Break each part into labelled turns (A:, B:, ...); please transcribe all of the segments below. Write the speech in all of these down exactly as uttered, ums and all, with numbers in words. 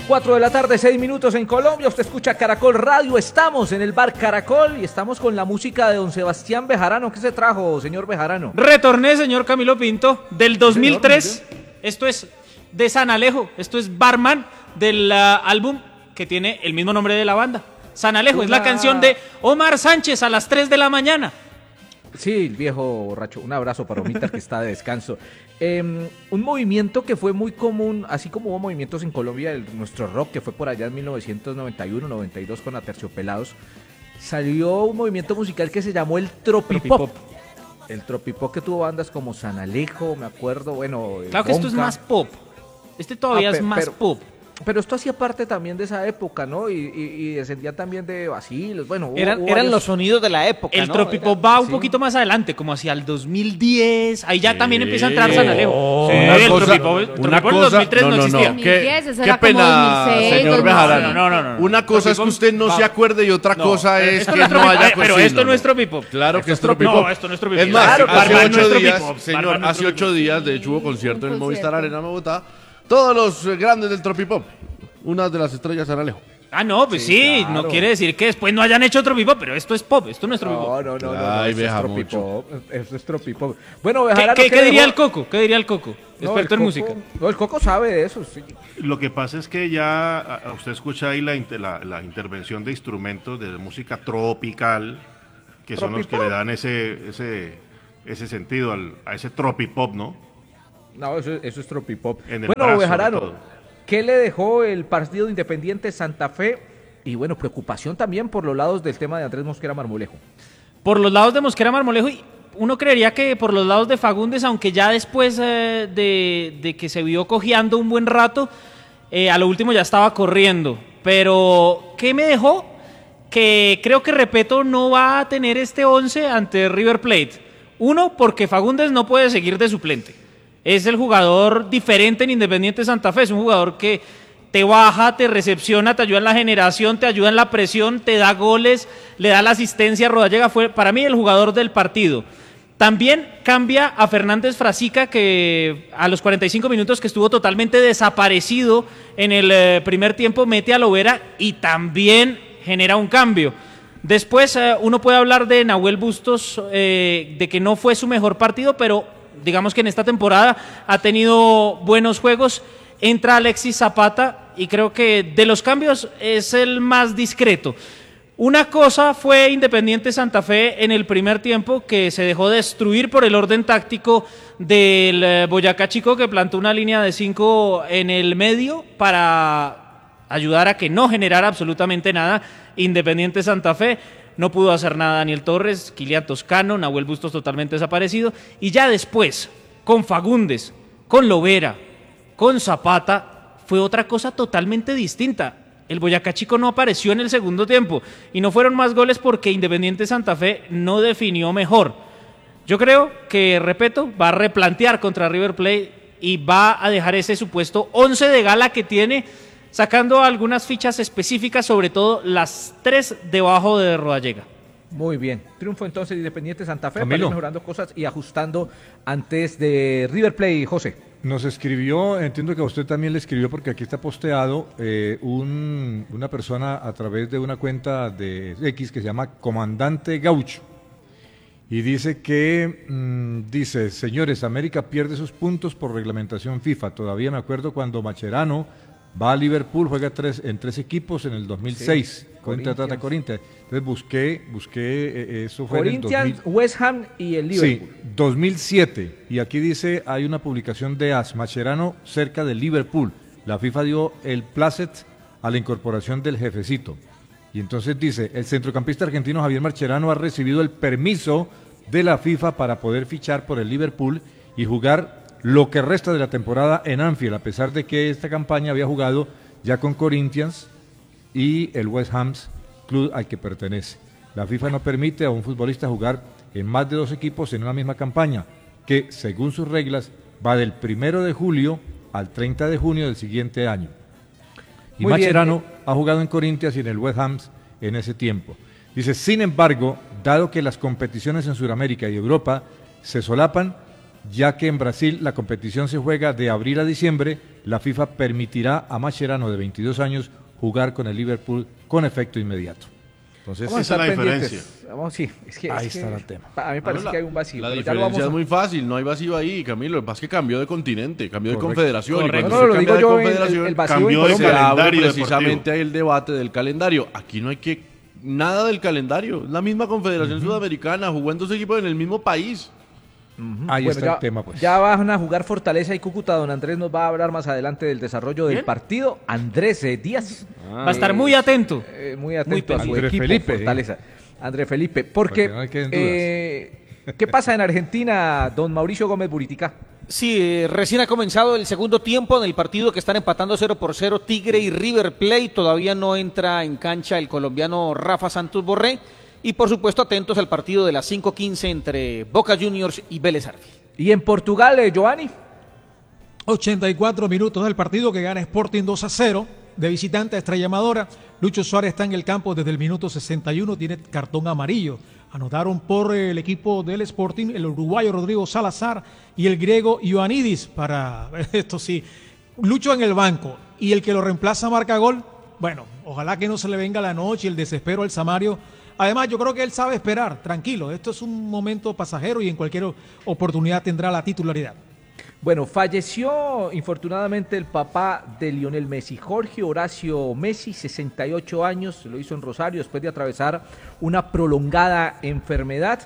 A: cuatro de la tarde, seis minutos en Colombia. Usted escucha Caracol Radio. Estamos en el bar Caracol y estamos con la música de don Sebastián Bejarano. ¿Qué se trajo, señor Bejarano?
B: Retorné, señor Camilo Pinto, del dos mil tres. Esto es de San Alejo. Esto es Barman, del uh, álbum que tiene el mismo nombre de la banda. San Alejo, Una... es la canción de Omar Sánchez a las tres de la mañana.
A: Sí, el viejo borracho. Un abrazo para Omita, que está de descanso. Eh, un movimiento que fue muy común, así como hubo movimientos en Colombia, el, nuestro rock, que fue por allá en mil novecientos noventa y uno, noventa y dos con Aterciopelados, salió un movimiento musical que se llamó el Tropipop. Tropipop. El Tropipop, que tuvo bandas como San Alejo, me acuerdo, bueno...
B: Claro que Bonca. Esto es más pop. Este todavía ah, es más
A: pero,
B: pop.
A: Pero esto hacía parte también de esa época, ¿no? Y, y, y descendía también de vacilos, bueno...
C: Eran,
A: hubo
C: eran
A: varios...
C: los sonidos de la época,
B: El
C: ¿no?
B: Tropipop
C: Era...
B: va un
A: sí.
B: poquito más adelante, como hacia el dos mil diez, ahí ya sí. también empieza a entrar San Alejo.
D: Oh,
B: sí,
D: una
B: el
D: cosa,
B: Tropipop,
D: una
B: el Tropipop
D: cosa,
B: en dos mil tres no,
D: no, no,
B: existía.
D: no. Qué,
E: eso
D: qué
E: era
D: pena,
E: como dos mil seis,
D: señor
E: dos mil
D: Bejarano.
B: No, no, no, no.
D: Una cosa es que usted no
B: va.
D: se acuerde y otra
B: No,
D: cosa es
B: esto
D: que
B: no es
D: no
B: Tropipop,
D: haya
B: pero
D: cocido.
B: esto no es Tropipop.
D: Claro que es
B: esto
D: Tropipop.
B: No, esto no es Tropipop.
D: Es más,
B: Claro,
D: hace
B: Barman no
D: ocho
B: es
D: días,
B: Tropipop.
D: señor,
B: Barman no es
D: hace ocho
B: Tropipop.
D: días, de hecho hubo concierto en el
E: Un
D: Movistar
E: concierto.
D: Arena Bogotá. Todos los eh, grandes del Tropipop. Una de las estrellas San Alejo.
B: Ah, no, pues sí,
A: Sí, claro.
B: no quiere decir que después no hayan hecho Tropipop, pero esto es pop, esto no es Tropipop.
A: No, no, no, no, no,
D: Ay,
A: esto es
D: veja
A: Tropipop. Esto es Tropipop. Bueno,
B: ¿Qué,
A: Bejarano,
B: qué,
A: ¿qué
B: qué diría
A: dejó?
B: el Coco? ¿Qué diría el Coco?
A: No,
B: Experto
A: el
B: en
A: Coco-
B: música.
A: No, el Coco sabe de eso, sí.
F: Lo que pasa es que ya a- a usted escucha ahí la, inter- la, la intervención de instrumentos de música tropical, que son los que
A: ¿Tropipop?
F: le dan ese, ese, ese sentido al, a ese tropipop, ¿no?
A: No, eso, eso es Tropipop.
F: En el
A: Bueno,
F: brazo,
A: Bejarano,
F: sobre todo.
A: ¿qué le dejó el partido de Independiente Santa Fe? Y bueno, preocupación también por los lados del tema de Andrés Mosquera Marmolejo.
B: Por los lados de Mosquera Marmolejo, y uno creería que por los lados de Fagundes, aunque ya después eh, de, de que se vio cojeando un buen rato, eh, a lo último ya estaba corriendo. Pero, ¿qué me dejó? Que creo que Repeto no va a tener este once ante River Plate. Uno, porque Fagundes no puede seguir de suplente. Es el jugador diferente en Independiente Santa Fe, es un jugador que te baja, te recepciona, te ayuda en la generación, te ayuda en la presión, te da goles, le da la asistencia. Rodallega fue para mí el jugador del partido. También cambia a Fernández Frasica, que a los cuarenta y cinco minutos que estuvo totalmente desaparecido en el eh, primer tiempo, mete a Lovera y también genera un cambio. Después eh, uno puede hablar de Nahuel Bustos, eh, de que no fue su mejor partido, pero digamos que en esta temporada ha tenido buenos juegos. Entra Alexis Zapata y creo que de los cambios es el más discreto. Una cosa fue Independiente Santa Fe en el primer tiempo, que se dejó destruir por el orden táctico del eh, Boyacá Chico, que plantó una línea de cinco en el medio para ayudar a que no generara absolutamente nada. Independiente Santa Fe no pudo hacer nada. Daniel Torres, Kilian Toscano, Nahuel Bustos totalmente desaparecido. Y ya después, con Fagundes, con Lovera, con Zapata, fue otra cosa totalmente distinta. El Boyacá Chico no apareció en el segundo tiempo y no fueron más goles porque Independiente Santa Fe no definió mejor. Yo creo que, repito, va a replantear contra River Plate y va a dejar ese supuesto once de gala que tiene, sacando algunas fichas específicas, sobre todo las tres debajo de Rodallega.
A: Muy bien. Triunfo entonces de Independiente Santa Fe,
G: Camilo.
A: para ir mejorando cosas y ajustando antes de River Plate, José.
G: Nos escribió, entiendo que a usted también le escribió porque aquí está posteado eh, un, una persona a través de una cuenta de X que se llama Comandante Gaucho y dice que, mmm, dice, señores, América pierde sus puntos por reglamentación FIFA. Todavía me acuerdo cuando Macherano va a Liverpool, juega tres, en tres equipos en el dos mil seis,
A: Sí,
G: contra Tata Corinthians. Entonces busqué, busqué eh, eso fue
A: Corinthians,
G: en el dos mil.
A: West Ham y el Liverpool.
G: Sí, dos mil siete. Y aquí dice, hay una publicación de A S, Macherano cerca de Liverpool. La FIFA dio el placet a la incorporación del jefecito. Y entonces dice, el centrocampista argentino Javier Mascherano ha recibido el permiso de la FIFA para poder fichar por el Liverpool y jugar lo que resta de la temporada en Anfield, a pesar de que esta campaña había jugado ya con Corinthians y el West Ham, club al que pertenece. La FIFA no permite a un futbolista jugar en más de dos equipos en una misma campaña, que según sus reglas va del primero de julio al treinta de junio del siguiente año. Y
A: Muy bien.
G: Mascherano ha jugado en Corinthians y en el West Ham en ese tiempo. Dice, sin embargo, dado que las competiciones en Sudamérica y Europa se solapan, ya que en Brasil la competición se juega de abril a diciembre, la FIFA permitirá a Mascherano de veintidós años jugar con el Liverpool con efecto inmediato. Entonces,
F: Vamos a
A: estar
F: Esa es la
A: pendientes.
F: diferencia.
A: Vamos, sí, es que,
G: ahí
A: es que
G: está el tema.
A: A mí me parece
D: la,
A: que hay un vacío.
D: La
A: pero ya lo
D: diferencia
A: vamos a-
D: es muy fácil, no hay vacío ahí, Camilo. Lo que pasa es que cambió de continente, cambió
G: Correcto.
D: de confederación.
B: Correcto.
D: Y
A: No,
D: cuando
A: no,
D: se
A: lo
D: cambia
A: digo yo,
D: de
A: el- el-
D: confederación,
A: el vacío
F: cambió
A: en
F: de
A: Colombia.
D: se abre
F: calendario
D: precisamente
F: deportivo.
D: ahí el debate del calendario. Aquí no hay que nada del calendario. Es la misma confederación sudamericana, jugó en dos equipos en el mismo país.
G: ahí
A: Bueno,
G: está
A: ya,
G: el tema, pues.
A: ya van a jugar Fortaleza y Cúcuta. Don Andrés nos va a hablar más adelante del desarrollo del
F: ¿Quién?
A: partido. Andrés eh, Díaz.
B: Va a estar muy atento.
A: Eh, muy atento a su
G: Andrés
A: equipo,
G: Felipe,
A: Fortaleza. Andrés Felipe. Porque,
G: Porque no le queden dudas.
A: eh, ¿qué pasa en Argentina, don Mauricio Gómez Buritica?
C: Sí, eh, recién ha comenzado el segundo tiempo en el partido que están empatando cero por cero Tigre y River Plate. Todavía no entra en cancha el colombiano Rafa Santos Borré. Y por supuesto atentos al partido de las cinco quince entre Boca Juniors y Vélez Sarsfield.
A: Y en Portugal, eh, Giovanni.
E: ochenta y cuatro minutos del partido que gana Sporting dos a cero de visitante a Estrella Amadora. Lucho Suárez está en el campo desde el minuto sesenta y uno, tiene cartón amarillo. Anotaron por el equipo del Sporting el uruguayo Rodrigo Salazar y el griego Ioannidis para, esto sí, Lucho en el banco y el que lo reemplaza marca gol. Bueno, ojalá que no se le venga la noche y el desespero al Samario. Además, yo creo que él sabe esperar, tranquilo. Esto es un momento pasajero y en cualquier oportunidad tendrá la titularidad.
A: Bueno, falleció infortunadamente el papá de Lionel Messi, Jorge Horacio Messi, sesenta y ocho años, lo hizo en Rosario después de atravesar una prolongada enfermedad.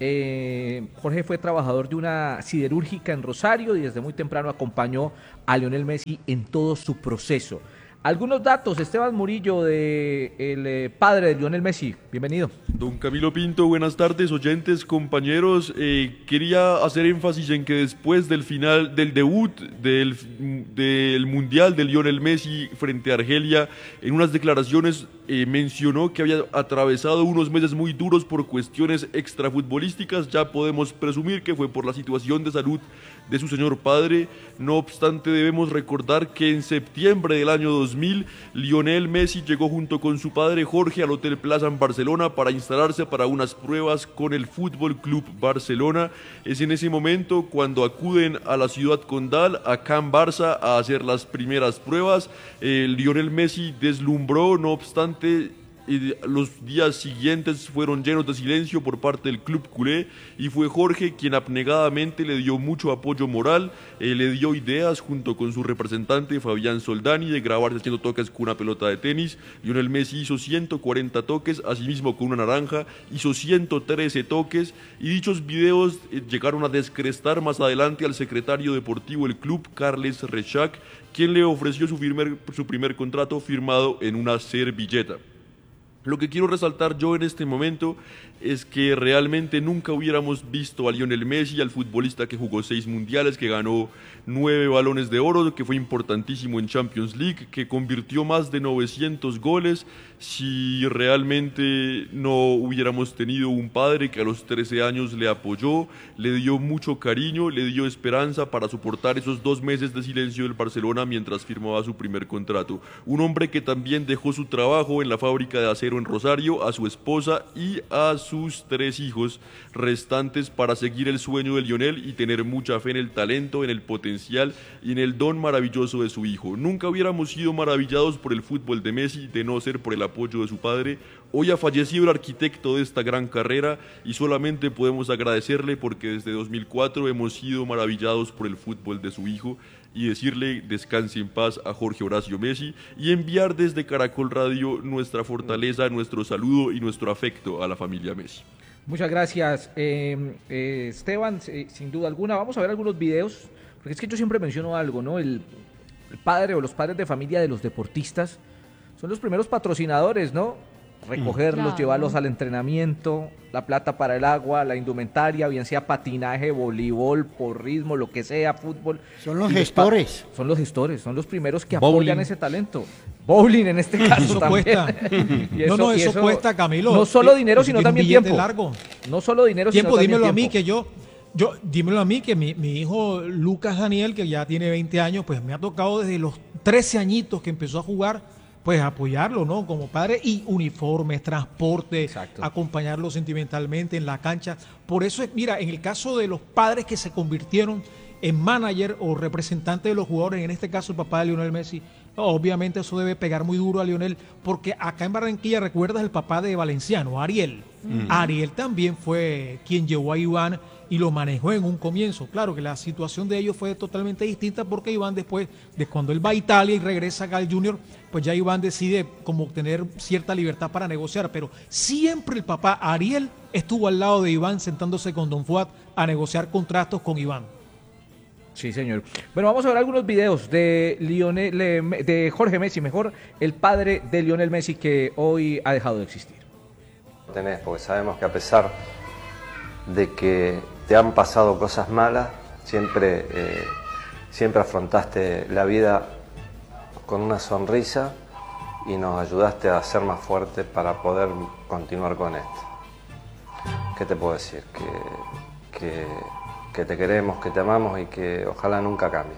A: Eh, Jorge fue trabajador de una siderúrgica en Rosario y desde muy temprano acompañó a Lionel Messi en todo su proceso. Algunos datos, Esteban Murillo, de el eh, padre de Lionel Messi, bienvenido.
H: Don Camilo Pinto, buenas tardes, oyentes, compañeros. Eh, quería hacer énfasis en que después del final del debut del, del Mundial de Lionel Messi frente a Argelia, en unas declaraciones eh, mencionó que había atravesado unos meses muy duros por cuestiones extrafutbolísticas. Ya podemos presumir que fue por la situación de salud de su señor padre. No obstante, debemos recordar que en septiembre del año dos mil, Lionel Messi llegó junto con su padre Jorge al Hotel Plaza en Barcelona para instalarse para unas pruebas con el Fútbol Club Barcelona. Es en ese momento cuando acuden a la ciudad condal, a Can Barça, a hacer las primeras pruebas. Eh, Lionel Messi deslumbró, no obstante, y los días siguientes fueron llenos de silencio por parte del club culé y fue Jorge quien abnegadamente le dio mucho apoyo moral, eh, le dio ideas junto con su representante Fabián Soldani de grabarse haciendo toques con una pelota de tenis. Lionel Messi hizo ciento cuarenta toques, asimismo con una naranja, hizo ciento trece toques y dichos videos eh, llegaron a descrestar más adelante al secretario deportivo del club, Carles Rechac, quien le ofreció su primer, su primer contrato firmado en una servilleta. Lo que quiero resaltar yo en este momento es que realmente nunca hubiéramos visto a Lionel Messi, al futbolista que jugó seis mundiales, que ganó nueve balones de oro, que fue importantísimo en Champions League, que convirtió más de novecientos goles, si realmente no hubiéramos tenido un padre que a los trece años le apoyó, le dio mucho cariño, le dio esperanza para soportar esos dos meses de silencio del Barcelona mientras firmaba su primer contrato. Un hombre que también dejó su trabajo en la fábrica de acero en Rosario, a su esposa y a sus tres hijos restantes para seguir el sueño de Lionel y tener mucha fe en el talento, en el potencial y en el don maravilloso de su hijo. Nunca hubiéramos sido maravillados por el fútbol de Messi de no ser por el apoyo de su padre. Hoy ha fallecido el arquitecto de esta gran carrera y solamente podemos agradecerle porque desde dos mil cuatro hemos sido maravillados por el fútbol de su hijo y decirle descanse en paz a Jorge Horacio Messi y enviar desde Caracol Radio nuestra fortaleza, nuestro saludo y nuestro afecto a la familia Messi.
A: Muchas gracias, eh, eh, Esteban, eh, sin duda alguna. Vamos a ver algunos videos, porque es que yo siempre menciono algo, ¿no? El, el padre o los padres de familia de los deportistas son los primeros patrocinadores, ¿no? Recogerlos,
I: Claro.
A: llevarlos al entrenamiento, la plata para el agua, la indumentaria, bien sea patinaje, voleibol, porrismo, lo que sea, fútbol.
I: Son los
A: Y los pa-
I: gestores.
A: Son los gestores, son los primeros que
G: Bowling.
A: apoyan ese talento. Bowling en este caso
E: Eso
A: también.
E: cuesta.
A: Y
E: No, no,
A: y
E: eso cuesta, Camilo.
A: No solo
E: Y-
A: dinero,
E: y
A: sino
E: tiene un
A: también
E: billete
A: tiempo.
E: largo.
A: No solo dinero,
E: Tiempo,
A: sino también
E: dímelo a mí
A: tiempo.
E: que yo, yo, dímelo a mí que mi, mi hijo Lucas Daniel, que ya tiene veinte años, pues me ha tocado desde los trece añitos que empezó a jugar, pues apoyarlo, ¿no? Como padre, y uniformes, transporte,
A: Exacto.
E: acompañarlo sentimentalmente en la cancha. Por eso, es, mira, en el caso de los padres que se convirtieron en manager o representante de los jugadores, en este caso el papá de Lionel Messi, no, obviamente eso debe pegar muy duro a Lionel, porque acá en Barranquilla, ¿recuerdas el papá de Valenciano, Ariel? Mm. Ariel también fue quien llevó a Iván y lo manejó en un comienzo. Claro que la situación de ellos fue totalmente distinta, porque Iván, después de cuando él va a Italia y regresa a Gal Junior, pues ya Iván decide como tener cierta libertad para negociar, pero siempre el papá Ariel estuvo al lado de Iván, sentándose con Don Fuad a negociar contratos con Iván.
A: Sí, señor. Bueno, vamos a ver algunos videos de Lionel, de Jorge Messi, mejor, el padre de Lionel Messi, que hoy ha dejado de existir.
I: Tenés, porque sabemos que a pesar de que te han pasado cosas malas, siempre, eh, siempre afrontaste la vida con una sonrisa y nos ayudaste a ser más fuertes para poder continuar con esto. ¿Qué te puedo decir? Que, que, que te queremos, que te amamos y que ojalá nunca cambie.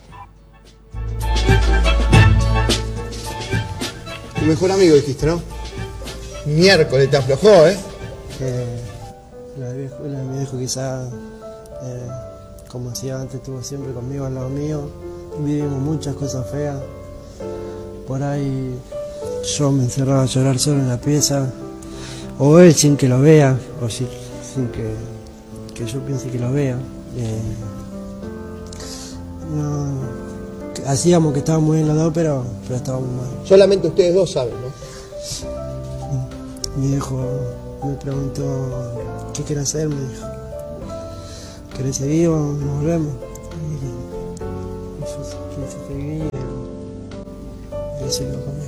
J: Tu mejor amigo dijiste, ¿no? Miércoles te aflojó, ¿eh?
K: Eh, la viejo, la, mi viejo quizá, eh, como decía antes, estuvo siempre conmigo al lado mío. Vivimos muchas cosas feas. Por ahí yo me encerraba a llorar solo en la pieza, o él sin que lo vea, o sin, sin que, que yo piense que lo vea. Eh, no, hacíamos que estábamos bien los dos, pero, pero estábamos mal.
J: Solamente ustedes dos saben, ¿no?
K: Mi viejo me preguntó, ¿qué quieres hacer? Me dijo, ¿querés seguir o nos volvemos? Y yo quise seguir y él se quedó conmigo.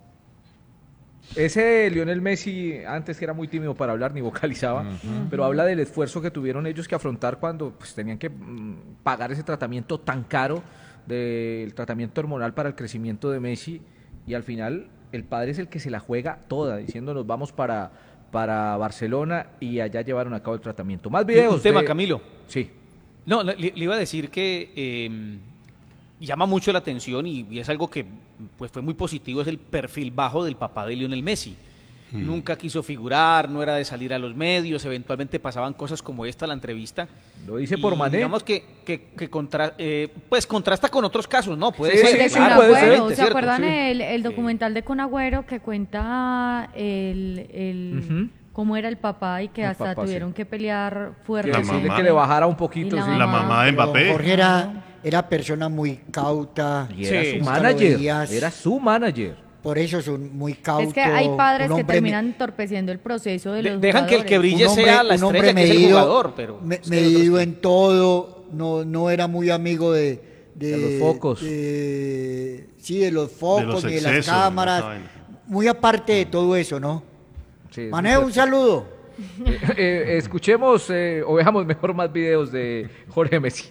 A: Ese Lionel Messi, antes que era muy tímido para hablar, ni vocalizaba, uh-huh. pero habla del esfuerzo que tuvieron ellos que afrontar cuando pues, tenían que mm, pagar ese tratamiento tan caro, del tratamiento hormonal para el crecimiento de Messi, y al final el padre es el que se la juega toda, diciéndonos vamos para, para Barcelona, y allá llevaron a cabo el tratamiento. Más videos.
C: Un tema,
A: de...
C: Camilo.
A: Sí.
C: No, le, le iba a decir que eh, llama mucho la atención y, y es algo que pues fue muy positivo, es el perfil bajo del papá de Lionel Messi. Hmm. Nunca quiso figurar, no era de salir a los medios, eventualmente pasaban cosas como esta, la entrevista.
A: Lo dice por Mané.
C: Digamos que, que, que contra, eh, pues contrasta con otros casos, ¿no? Puede
L: sí,
C: ser.
L: Sí, claro, puede ser. ¿Se acuerdan sí. el, el documental de Kun Agüero que cuenta el, el uh-huh. cómo era el papá y que el hasta papá, tuvieron sí. que pelear fuerte?
A: Que decirle que le bajara un poquito.
F: La,
A: sí.
F: mamá. la mamá de Mbappé.
M: Jorge era, era persona muy cauta.
A: Y era sí. su manager. Era su manager.
M: Por eso es un muy cauto.
L: Es que hay padres que terminan entorpeciendo el proceso de los
C: Dejan
L: jugadores.
C: que el que brille hombre, sea la estrella, medido, que es el jugador. Pero
M: me, medido en todo, no, no era muy amigo de...
A: De, de los focos.
M: De, sí, de los focos, de los ni excesos, de las cámaras.
F: No
M: muy aparte de todo eso, ¿no? Sí, Mané, un saludo.
A: Eh, eh, escuchemos eh, o veamos mejor más videos de Jorge Messi.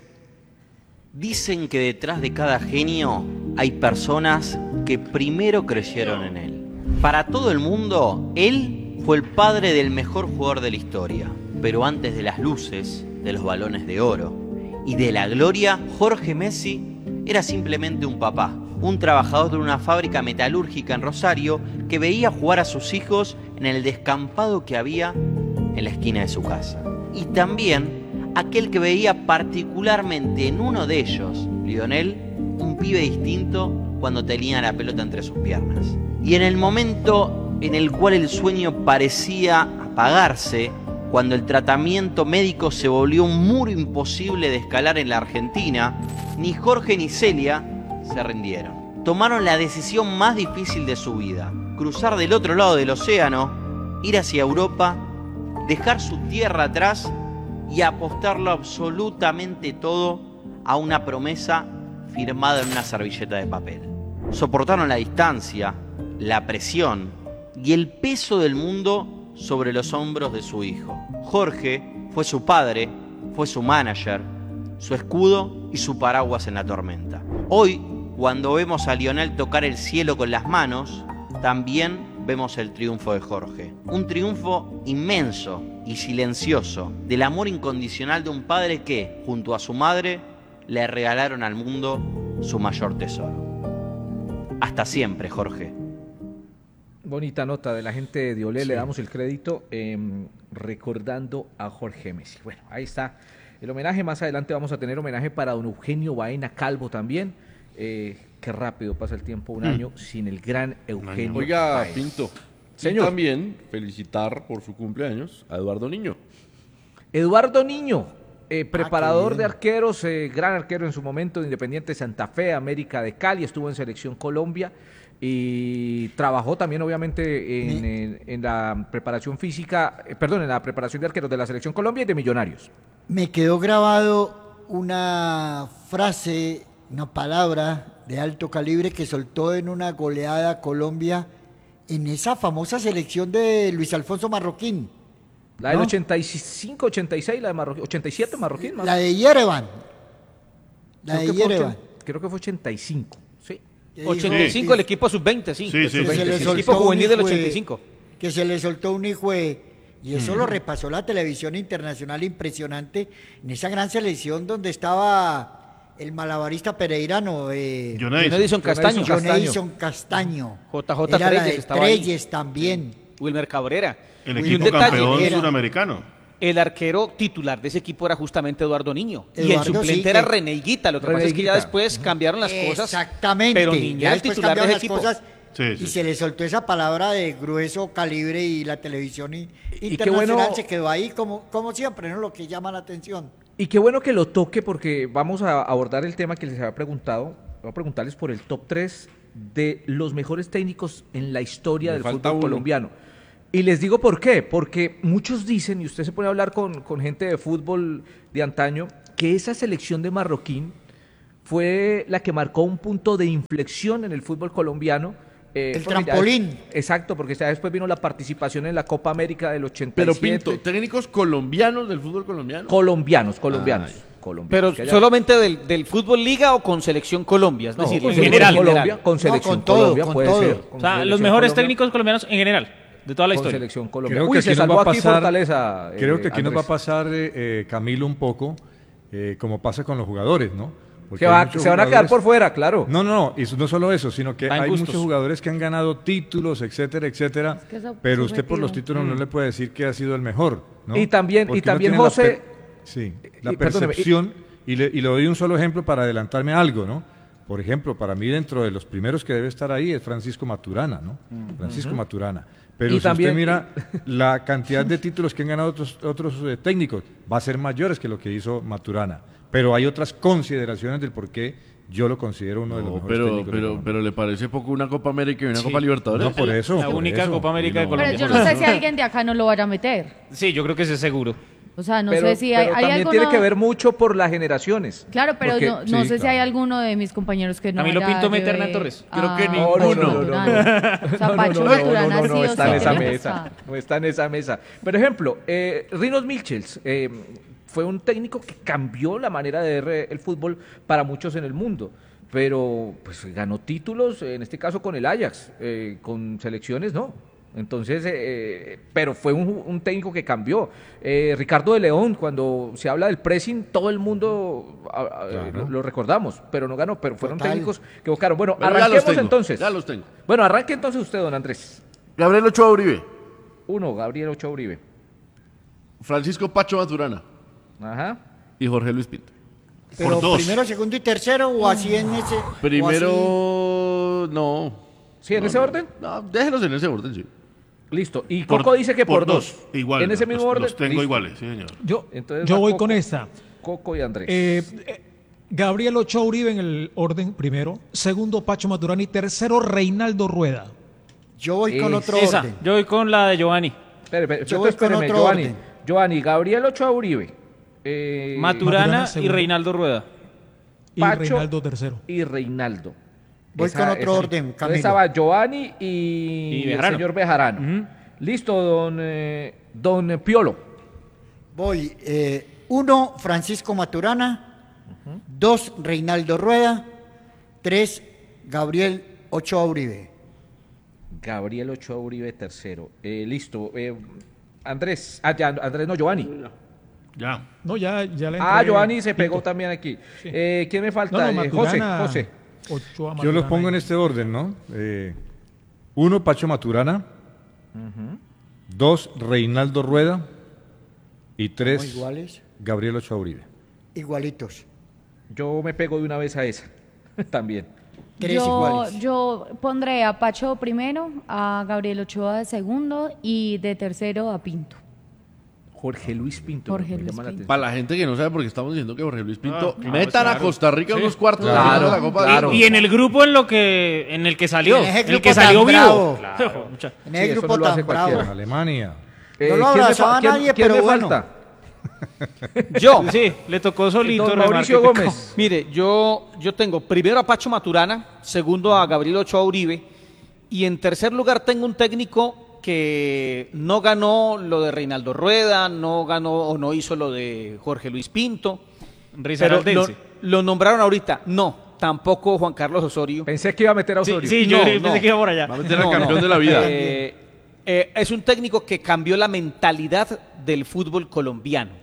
N: Dicen que detrás de cada genio hay personas que primero creyeron en él. Para todo el mundo, él fue el padre del mejor jugador de la historia. Pero antes de las luces, de los balones de oro y de la gloria, Jorge Messi era simplemente un papá, un trabajador de una fábrica metalúrgica en Rosario que veía jugar a sus hijos en el descampado que había en la esquina de su casa. Y también aquel que veía particularmente en uno de ellos, Lionel, un pibe distinto cuando tenía la pelota entre sus piernas. Y en el momento en el cual el sueño parecía apagarse, cuando el tratamiento médico se volvió un muro imposible de escalar en la Argentina, ni Jorge ni Celia se rindieron. Tomaron la decisión más difícil de su vida: cruzar del otro lado del océano, ir hacia Europa, dejar su tierra atrás y apostarlo absolutamente todo a una promesa firmada en una servilleta de papel. Soportaron la distancia, la presión y el peso del mundo sobre los hombros de su hijo. Jorge fue su padre, fue su manager, su escudo y su paraguas en la tormenta. Hoy, cuando vemos a Lionel tocar el cielo con las manos, también vemos el triunfo de Jorge. Un triunfo inmenso y silencioso del amor incondicional de un padre que, junto a su madre, le regalaron al mundo su mayor tesoro. Hasta siempre, Jorge.
A: Bonita nota de la gente de Olé,
F: Sí.
A: le damos el crédito eh, recordando a Jorge Messi. Bueno, ahí está el homenaje. Más adelante vamos a tener homenaje para don Eugenio Baena Calvo también. Eh, qué rápido pasa el tiempo, un
D: Mm.
A: año sin el gran Eugenio
D: Oiga,
A: Baena.
D: Pinto.
A: Señor.
D: Y también felicitar por su cumpleaños a Eduardo Niño.
A: Eduardo Niño, eh, preparador
M: bien.
A: de arqueros, eh, gran arquero en su momento de Independiente Santa Fe, América de Cali, estuvo en Selección Colombia y trabajó también obviamente en, en- en la preparación física, eh, perdón, en la preparación de arqueros de la Selección Colombia y de Millonarios.
M: Me quedó grabado una frase, una palabra de alto calibre que soltó en una goleada a Colombia en esa famosa selección de Luis Alfonso Marroquín.
A: La del
M: ¿no?
A: ochenta y cinco, ochenta y seis, la de Marroquín, ochenta y siete Marroquín. más.
M: La de Yerevan. La
A: Creo
M: de
A: que fue
M: Yerevan.
A: ochen- creo que fue ochenta y cinco, sí.
C: Eh, ochenta y cinco el equipo sub veinte, sí.
F: Sí, sí,
C: el,
F: sí,
C: el
F: sí, sí.
C: equipo juvenil del ochenta y cinco.
M: Que se le soltó un hijo de... Y eso
F: Mm.
M: lo repasó la televisión internacional impresionante en esa gran selección donde estaba el malabarista pereirano. Eh,
F: John Edison.
C: John Edison Castaño.
M: John Edison Castaño.
C: J J
M: Era la
C: Treyes
M: de
C: estaba ahí.
M: Treyes también.
C: Wilmer Cabrera.
F: El
C: Y un
F: equipo
C: detalle,
F: campeón
C: era-
F: sudamericano.
C: El arquero titular de ese equipo era justamente Eduardo Niño. y el
M: Eduardo,
C: suplente
M: sí,
C: era
M: que-
C: René Higuita. Lo que pasa es que
A: René
C: ya
A: Higuita.
C: después cambiaron las cosas.
M: Exactamente.
C: Pero Niño
M: Ya
C: era el
M: después
C: titular de
M: cambiaron
C: ese
M: las
C: equipo.
M: cosas
F: Sí,
M: y
F: sí.
M: se le soltó esa palabra de grueso calibre y la televisión i-
A: qué
M: internacional
A: bueno-
M: se quedó ahí como, como siempre, ¿no? Lo que llama la atención.
A: Y qué bueno que lo toque porque vamos a abordar el tema que les había preguntado. Voy a preguntarles por el top tres de los mejores técnicos en la historia
D: Me
A: del
D: falta
A: fútbol
D: uno.
A: colombiano. Y les digo por qué, porque muchos dicen, y usted se pone a hablar con, con gente de fútbol de antaño, que esa selección de Marroquín fue la que marcó un punto de inflexión en el fútbol colombiano. eh,
M: El
A: porque ya-
M: trampolín.
A: exacto, porque ya después vino la participación en la Copa América del ochenta y
D: Pero
A: siete.
D: Pinto, técnicos colombianos del fútbol colombiano.
A: Colombianos, colombianos.
D: Ay.
A: colombianos.
C: Pero
A: Que haya-
C: solamente del, del fútbol liga o con selección Colombia. Es
A: No,
C: decir,
A: con
C: en
A: selección
C: general.
A: Colombia,
C: general.
A: con selección
M: con todo,
A: Colombia
M: con
A: puede
M: todo.
A: ser.
B: O
A: con
B: sea, los
A: selección
B: mejores
A: Colombia,
B: técnicos colombianos en general, de toda la
A: con
B: historia.
A: selección Colombia.
G: Creo
A: Uy,
G: que
A: se
G: aquí nos
A: salvó
G: va a
A: aquí
G: pasar,
A: Fortaleza.
G: creo
A: eh,
G: que aquí nos va a
A: Andrés.
G: pasar eh, eh, Camilo un poco, eh, como pasa con los jugadores, ¿no? Porque
A: Se,
G: hay
A: va-
G: muchos
A: se van a quedar
G: jugadores-
A: por fuera, claro.
G: No, no, no, y no solo eso, sino que
C: Está en
G: hay
C: gustos.
G: muchos jugadores que han ganado títulos, etcétera, etcétera,
L: que eso es
G: pero usted por los
L: subjetivo.
G: títulos no le puede decir que ha sido el mejor, ¿no?
A: Y también- y
G: Porque uno
A: también,
G: tiene la
A: José-
G: per- sí, la
A: y- perdóneme, y-
G: percepción, y, le, y le doy un solo ejemplo para adelantarme a algo, ¿no? Por ejemplo, para mí dentro de los primeros que debe estar ahí es Francisco Maturana, ¿no? Francisco Maturana. Pero
A: Y
G: si
A: también-
G: usted mira la cantidad de títulos que han ganado otros, otros eh, técnicos, va a ser mayores que lo que hizo Maturana. Pero hay otras consideraciones del por qué yo lo considero uno de los
D: No,
G: mejores
D: pero,
G: técnicos de
D: pero,
G: Colombia.
D: pero ¿le parece poco una Copa América y una
C: Sí.
D: Copa Libertadores?
G: No, por eso.
B: La
G: por
B: única
G: eso.
B: Copa América de
D: No.
B: Colombia.
L: Pero yo no sé si alguien de acá no lo vaya a meter.
B: Sí, yo creo que ese es seguro.
L: O sea, no
A: pero
L: sé si hay,
A: pero
L: hay
A: también
L: alguno...
A: tiene que ver mucho por las generaciones.
L: Claro, pero
A: Porque-
L: no, no
G: sí,
L: sé si hay
G: claro.
L: alguno de mis compañeros que no
B: Camilo
L: haya
B: Pinto mete a
L: lleve
B: Hernán Torres.
L: a
D: Creo que
L: Pacho
D: ninguno.
A: No, no, no, no,
L: Maturana.
A: no.
L: O sea,
A: No, no,
L: Pacho
A: no,
L: Maturana
A: no, no, no,
L: sí o
A: está
L: sí
A: en esa
L: tiene que
A: mesa.
L: estar.
A: No está en esa mesa. Por ejemplo, eh, Rinos Milchels eh, fue un técnico que cambió la manera de ver el fútbol para muchos en el mundo. Pero pues ganó títulos, en este caso con el Ajax, eh, con selecciones no. Entonces, eh, pero fue un, un técnico que cambió. Eh, Ricardo de León, cuando se habla del pressing, todo el mundo a- a-
G: Claro.
A: lo, lo recordamos, pero no ganó, pero fueron
M: Total.
A: técnicos que buscaron. Bueno,
D: Pero ya los
A: arranquemos
D: tengo,
A: entonces.
D: ya los tengo.
A: Bueno, arranque entonces usted, don Andrés.
D: Gabriel Ochoa Uribe,
A: Uno, Gabriel Ochoa Uribe.
D: Francisco Pacho Maturana
A: Ajá.
D: y Jorge Luis Pinto.
M: Pero
F: dos.
M: primero, segundo y tercero o así en ese... o
D: Primero, no.
A: ¿Sí, en
D: No,
A: ese
D: no.
A: orden?
D: No, déjelos en ese orden, sí.
A: Listo. Y
F: Por-
A: Coco dice que por, dos.
F: Igual.
A: En ese
F: los-
A: mismo
F: los
A: orden.
F: tengo
A: Listo.
F: iguales, sí, señor.
E: Yo,
A: Entonces
E: yo
A: va
E: voy
A: Coco.
E: con esta.
A: Coco y Andrés.
E: Eh, eh, Gabriel Ochoa Uribe en el orden primero, segundo Pacho Maturana y tercero Reinaldo Rueda.
M: Yo voy con
A: Es-
M: otro
B: Esa,
M: orden.
B: yo voy con la de Giovanni.
A: Espere, espere,
M: yo voy
A: espéreme,
M: con otro
A: Giovanni.
M: orden.
A: Giovanni, Gabriel Ochoa Uribe. eh,
B: Maturana,
E: Maturana,
B: y
E: segundo.
B: Reinaldo Rueda.
E: Y
A: Pacho
E: Reinaldo tercero.
A: y Reinaldo.
M: Voy con otro orden,
A: Entonces
M: Camilo.
A: estaba Giovanni y,
B: Y
A: el
B: Bejarano.
A: señor Bejarano.
B: Ujú.
A: Listo, don, eh, don Piolo.
M: Voy, eh, uno, Francisco Maturana. Dos, Reinaldo Rueda. Tres, Gabriel Ochoa Uribe.
A: Gabriel Ochoa Uribe tercero. Eh, listo. eh, Andrés. Ah, ya, Andrés no, Giovanni.
F: Ya.
E: No, ya, ya le
A: Ah,
E: entregué
A: Giovanni se
E: Pinto.
A: pegó también aquí.
E: Sí.
A: Eh, ¿Quién me
E: No,
A: falta?
E: no,
A: Eh, José,
E: Maturana,
A: José.
E: Ochoa,
G: Yo los
E: Maturana
G: pongo en
E: y-
G: este orden, ¿no? Eh, Uno, Pacho Maturana.
A: Ujú.
G: Dos, Reinaldo Rueda. Y
M: ¿Somos
G: tres,
M: iguales?
G: Gabriel Ochoa Uribe.
M: Igualitos.
A: Yo me pego de una vez a esa también.
M: Tres
L: Yo,
M: iguales.
L: yo pondré a Pacho primero, a Gabriel Ochoa de segundo y de tercero a Pinto.
A: Jorge Luis Pinto.
L: Jorge
A: me
L: Luis
A: llama la
L: Pinto.
A: atención.
D: Para la gente que no sabe por qué estamos diciendo que Jorge Luis Pinto
B: Ah, claro,
D: metan a
B: claro.
D: Costa Rica en
B: Sí.
D: los cuartos de
A: Claro,
D: final de la Copa
A: claro.
D: del Mundo.
B: Y en el grupo en lo que en el que salió,
M: En ese
B: en el
M: grupo
B: que
M: tan
B: salió vivo.
M: bravo.
B: Claro, mucha-
M: En
A: Sí,
M: el
A: eso
M: grupo
A: no lo hace
M: tan bravo.
A: cualquiera.
G: Alemania.
A: Eh,
M: No lo
A: ¿quién me
M: abrazaba
A: fa-
M: a
A: quién-
M: nadie,
A: quién
M: pero
A: me
M: bueno.
A: falta?
C: Yo.
B: Sí, le tocó solito.
A: Don
B: remar
A: Mauricio
B: que picó.
A: Gómez.
C: Mire, yo, yo tengo primero a Pacho Maturana, segundo a Gabriel Ochoa Uribe, y en tercer lugar tengo un técnico que no ganó lo de Reinaldo Rueda, no ganó o no hizo lo de Jorge Luis Pinto, pero lo,
B: Risaraldense.
C: lo nombraron ahorita. No, tampoco Juan Carlos Osorio.
A: Pensé que iba a meter a
B: Sí,
A: Osorio.
B: sí, yo
C: No,
B: pensé
C: no.
B: que iba por allá.
D: Va a meter al campeón de la vida.
C: Eh, eh, es un técnico que cambió la mentalidad del fútbol colombiano.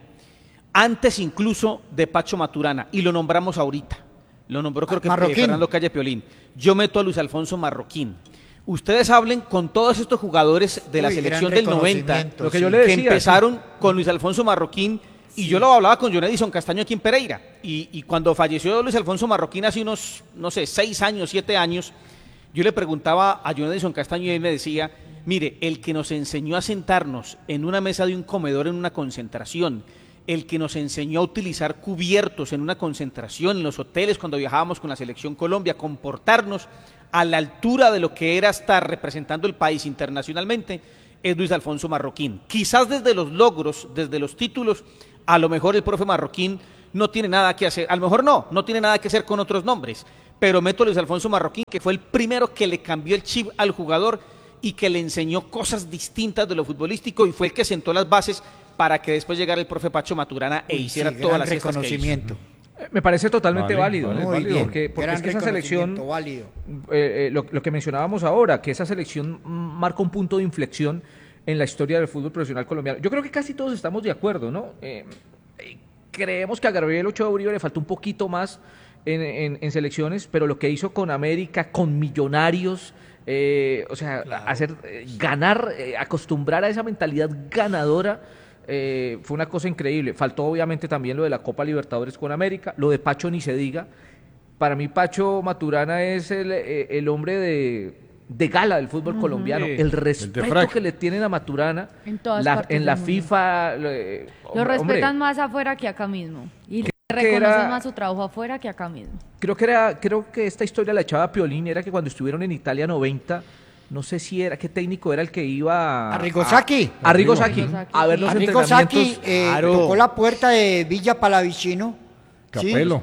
C: Antes incluso de Pacho Maturana, y lo nombramos ahorita. Lo nombró creo que
M: Marroquín.
C: eh, Fernando Calle Piolín. Yo meto a Luis Alfonso Marroquín. Ustedes hablen con todos estos jugadores de la
M: Uy,
C: selección
M: gran
C: del noventa,
M: reconocimiento,
A: Lo que
M: sí.
A: yo le
C: que
A: decía.
C: empezaron con Luis Alfonso Marroquín, y yo lo hablaba con John Edison Castaño aquí en Pereira, y, y cuando falleció Luis Alfonso Marroquín hace unos, no sé, seis años, siete años, yo le preguntaba a John Edison Castaño y él me decía, mire, el que nos enseñó a sentarnos en una mesa de un comedor en una concentración, el que nos enseñó a utilizar cubiertos en una concentración, en los hoteles cuando viajábamos con la Selección Colombia, comportarnos a la altura de lo que era estar representando el país internacionalmente, es Luis Alfonso Marroquín. Quizás desde los logros, desde los títulos, a lo mejor el profe Marroquín no tiene nada que hacer, a lo mejor no, no tiene nada que hacer con otros nombres, pero meto a Luis Alfonso Marroquín, que fue el primero que le cambió el chip al jugador y que le enseñó cosas distintas de lo futbolístico y fue el que sentó las bases para que después llegara el profe Pacho Maturana e
M: Uy,
C: hiciera
M: sí,
C: todas
M: gran
C: las gestas que hizo.
M: reconocimiento.
A: Eh, Me parece totalmente
G: Vale,
A: válido,
G: vale.
A: es
M: Muy
A: válido,
M: bien.
A: porque, porque
M: Gran
A: es que esa selección,
M: reconocimiento, válido.
A: eh, eh, lo, lo que mencionábamos ahora, que esa selección mm, marca un punto de inflexión en la historia del fútbol profesional colombiano. Yo creo que casi todos estamos de acuerdo, ¿no? Eh, eh, creemos que a Gabriel Ochoa Uribe le falta un poquito más en, en- en selecciones, pero lo que hizo con América, con Millonarios, eh, o sea, hacer eh, ganar, eh, acostumbrar a esa mentalidad ganadora. Eh, fue una cosa increíble. Faltó obviamente también lo de la Copa Libertadores con América, lo de Pacho ni se diga. Para mí Pacho Maturana es el, eh, el hombre de, de gala del fútbol
L: Ujú.
A: colombiano.
B: Sí.
A: El respeto
G: frac.
A: que le tienen a Maturana
L: En todas
A: la-
L: partes
A: en la
L: del mundo.
A: FIFA. eh,
L: Lo
A: hombre,
L: respetan
A: hombre,
L: más afuera que acá mismo. Y le
A: que
L: reconocen
A: era-
L: más su trabajo afuera que acá mismo.
A: creo que era, creo que esta historia la echaba Piolín, era que cuando estuvieron en Italia noventa, no sé si era, qué técnico era el que iba
M: Arrigo Sacchi.
A: a, Arrigo Sacchi,
L: Arrigo
A: a ver los
M: Arrigo Sacchi
A: entrenamientos.
M: eh,
C: Claro.
M: tocó la puerta de Villa Palavicino. ¿sí?
G: Capelo.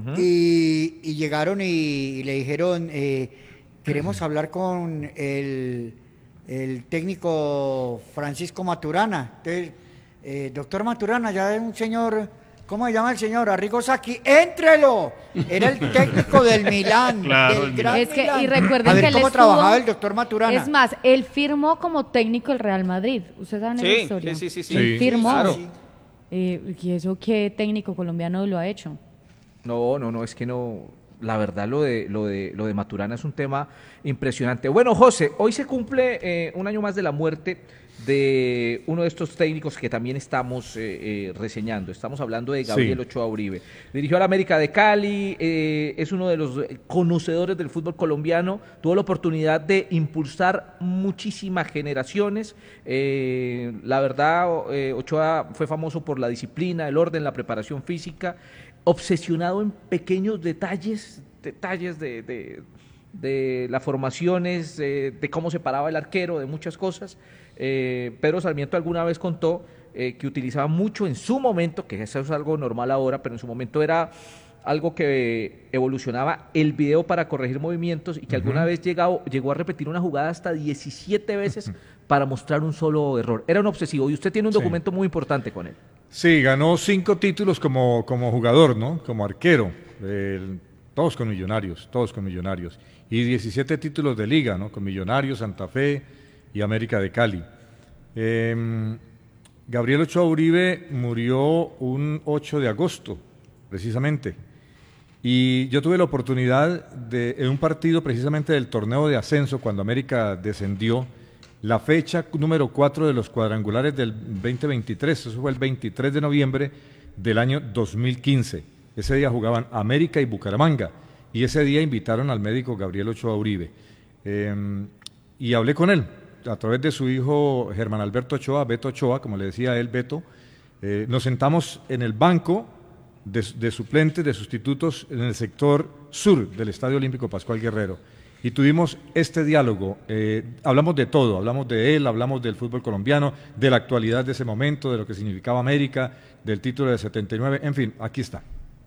M: y, y llegaron y, y le dijeron, eh, queremos hablar con el, el técnico Francisco Maturana. Entonces, eh, doctor Maturana, ya es un señor, ¿cómo se llama el señor? Arrigo Sacchi, ¡éntrelo! Era el técnico del Milán.
F: Claro,
M: del
F: el
M: gran
L: Es que-
M: Milán.
L: y recuerden
M: A ver
L: que él
M: cómo
L: estuvo-
M: trabajaba el doctor Maturana.
L: Es más, él firmó como técnico el Real Madrid. ¿Ustedes saben
C: Sí,
L: esa historia?
C: sí, sí, sí,
L: Él
G: sí.
L: firmó.
C: Claro.
L: Eh, ¿Y eso qué técnico colombiano lo ha hecho?
A: No, no, no, es que no. La verdad, lo de, lo de, lo de Maturana es un tema impresionante. Bueno, José, hoy se cumple eh, un año más de la muerte de uno de estos técnicos que también estamos eh, eh, reseñando. Estamos hablando de Gabriel
G: Sí.
A: Ochoa Uribe. Dirigió a la América de Cali, eh, es uno de los conocedores del fútbol colombiano, tuvo la oportunidad de impulsar muchísimas generaciones. Eh, la verdad, eh, Ochoa fue famoso por la disciplina, el orden, la preparación física, obsesionado en pequeños detalles, detalles de, de, de las formaciones, eh, de cómo se paraba el arquero, de muchas cosas. Eh, Pedro Sarmiento alguna vez contó eh, que utilizaba mucho en su momento, que eso es algo normal ahora, pero en su momento era algo que evolucionaba, el video para corregir movimientos y que alguna vez llegado, llegó a repetir una jugada hasta diecisiete veces para mostrar un solo error. Era un obsesivo y usted tiene un
G: Sí.
A: documento muy importante con él.
G: Sí, ganó cinco títulos como, como jugador, ¿no? Como arquero. El- todos con Millonarios, todos con Millonarios. Y diecisiete títulos de liga, ¿no? Con Millonarios, Santa Fe y América de Cali. Eh, Gabriel Ochoa Uribe murió un ocho de agosto, precisamente. Y yo tuve la oportunidad de, en un partido precisamente del torneo de ascenso, cuando América descendió, la fecha número cuatro de los cuadrangulares del veinte veintitrés, eso fue el veintitrés de noviembre del año dos mil quince. Ese día jugaban América y Bucaramanga, y ese día invitaron al médico Gabriel Ochoa Uribe. Eh, y hablé con él, a través de su hijo Germán Alberto Ochoa, Beto Ochoa, como le decía él, Beto. Eh, nos sentamos en el banco de, de suplentes, de sustitutos en el sector sur del Estadio Olímpico Pascual Guerrero. Y tuvimos este diálogo, eh, hablamos de todo, hablamos de él, hablamos del fútbol colombiano, de la actualidad de ese momento, de lo que significaba América, del título de setenta y nueve, en fin, aquí está.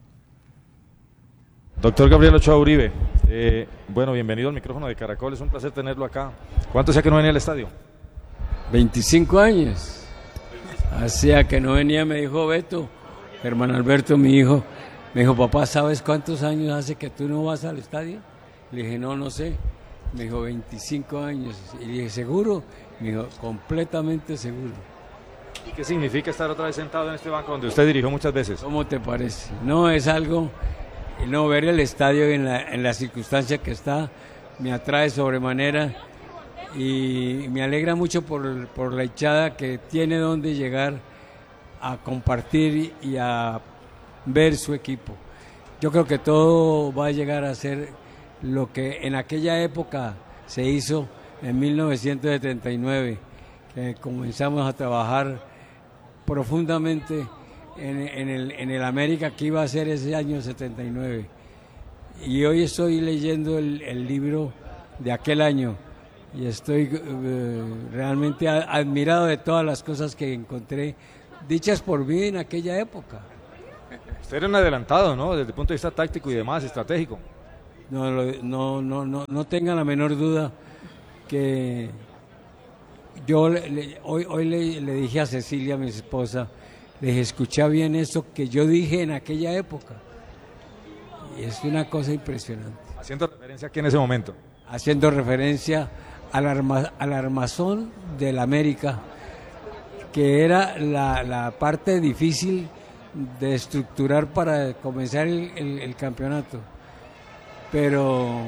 O: Doctor Gabriel Ochoa Uribe, eh, bueno, bienvenido al micrófono de Caracol, es un placer tenerlo acá. ¿Cuánto hacía que no venía al estadio?
P: veinticinco años, hacía que no venía, me dijo Beto, Germán Alberto, mi hijo, me dijo, papá, ¿sabes cuántos años hace que tú no vas al estadio? Le dije, no, no sé. Me dijo, veinticinco años. Y le dije, ¿seguro? Me dijo, completamente seguro.
O: ¿Y qué significa estar otra vez sentado en este banco donde usted dirigió muchas veces?
P: ¿Cómo te parece? No, es algo, no, ver el estadio en la, en la circunstancia que está, me atrae sobremanera y me alegra mucho por, por la hinchada que tiene donde llegar a compartir y a ver su equipo. Yo creo que todo va a llegar a ser lo que en aquella época se hizo en mil novecientos setenta y nueve, que comenzamos a trabajar profundamente en, en, el, en el América que iba a ser ese año setenta y nueve. Y hoy estoy leyendo el, el libro de aquel año y estoy eh, realmente admirado de todas las cosas que encontré dichas por mí en aquella época.
O: Usted era un adelantado, ¿no? Desde el punto de vista táctico y demás, estratégico.
P: No, no, no, no, no tengan la menor duda que yo le, le, hoy, hoy le, le dije a Cecilia, mi esposa, le dije, escucha bien esto que yo dije en aquella época. Y es una cosa impresionante.
O: ¿Haciendo referencia aquí en ese momento?
P: Haciendo referencia al, arma, al armazón del América, que era la, la parte difícil de estructurar para comenzar el, el, el campeonato. Pero